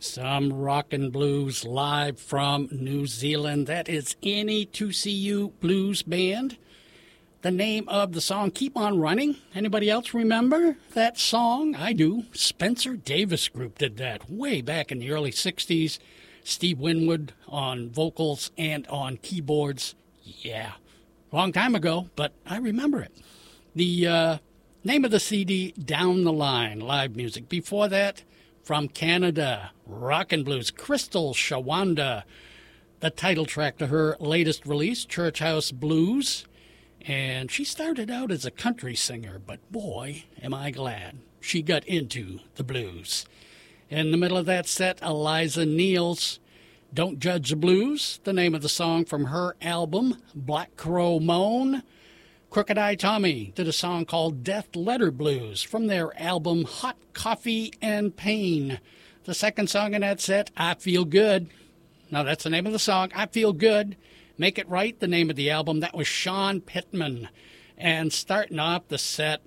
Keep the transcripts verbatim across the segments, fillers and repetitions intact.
Some rockin' blues live from New Zealand. That is Any two C U Blues Band. The name of the song, Keep On Running. Anybody else remember that song? I do. Spencer Davis Group did that way back in the early sixties. Steve Winwood on vocals and on keyboards. Yeah, long time ago, but I remember it. The uh, name of the C D, Down the Line, live music. Before that, from Canada, Rockin' Blues, Crystal Shawanda, the title track to her latest release, Church House Blues. And she started out as a country singer, but boy, am I glad she got into the blues. In the middle of that set, Eliza Neal's Don't Judge the Blues, the name of the song from her album, Black Crow Moan. Crooked Eye Tommy did a song called Death Letter Blues from their album Hot Coffee and Pain. The second song in that set, I Feel Good. Now that's the name of the song, I Feel Good. Make It Right, the name of the album. That was Sean Pittman. And starting off the set,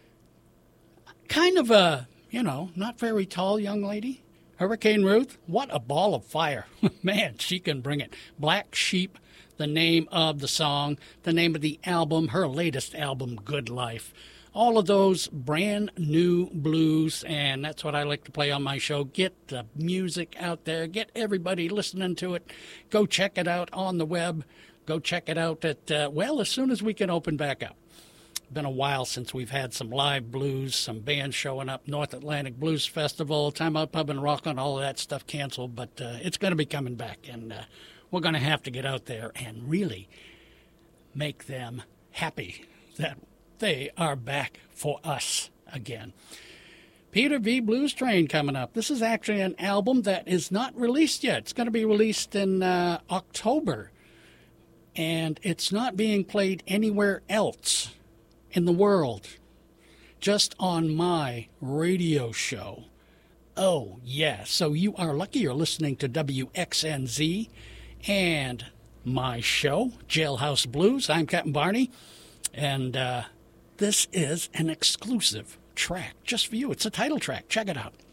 kind of a, you know, not very tall young lady. Hurricane Ruth, what a ball of fire. Man, she can bring it. Black Sheep, the name of the song, the name of the album, her latest album, Good Life. All of those brand new blues, and that's what I like to play on my show. Get the music out there. Get everybody listening to it. Go check it out on the web. Go check it out at, uh, well, as soon as we can open back up. Been a while since we've had some live blues, some bands showing up. North Atlantic Blues Festival, Time Out Pub and Rock, and all of that stuff canceled, but uh, it's going to be coming back, and uh, we're going to have to get out there and really make them happy that they are back for us again. Peter V. Blues Train coming up. This is actually an album that is not released yet. It's going to be released in uh, October, and it's not being played anywhere else in the world, just on my radio show. Oh, yeah. So you are lucky you're listening to W X N Z and my show, Jailhouse Blues. I'm Captain Barney, and uh, this is an exclusive track just for you. It's a title track. Check it out.